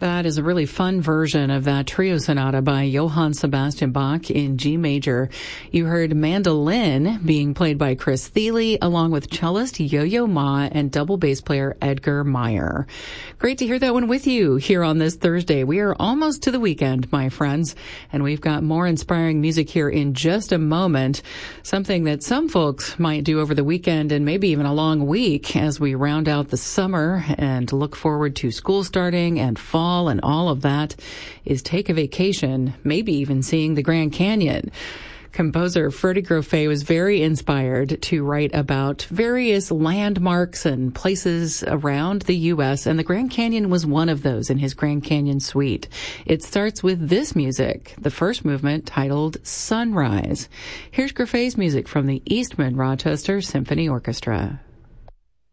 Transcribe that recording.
That is a really fun version of that trio sonata by Johann Sebastian Bach in G major. You heard mandolin being played by Chris Thile, along with cellist Yo-Yo Ma and double bass player Edgar Meyer. Great to hear that one with you here on this Thursday. We are almost to the weekend, my friends, and we've got more inspiring music here in just a moment. Something that some folks might do over the weekend and maybe even a long week as we round out the summer and look forward to school starting and fall and all of that is take a vacation, maybe even seeing the Grand Canyon. Composer Freddie Grofé was very inspired to write about various landmarks and places around the U.S., and the Grand Canyon was one of those in his Grand Canyon Suite. It starts with this music, the first movement titled Sunrise. Here's Grofé's music from the Eastman Rochester Symphony Orchestra.